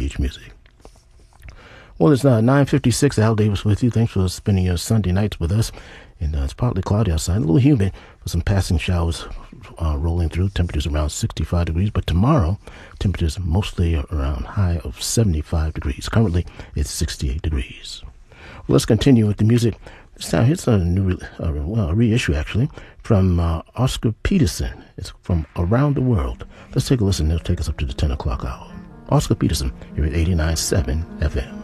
Prestige Music. Well, it's 9:56. Al Davis with you. Thanks for spending your Sunday nights with us. And it's partly cloudy outside, a little humid, with some passing showers rolling through. Temperatures around 65 degrees. But tomorrow, temperatures mostly around high of 75 degrees. Currently, it's 68 degrees. Well, let's continue with the music. This time, it's a new, a reissue actually, from Oscar Peterson. It's from Around the World. Let's take a listen. It'll take us up to the 10 o'clock hour. Oscar Peterson here at 89.7 FM.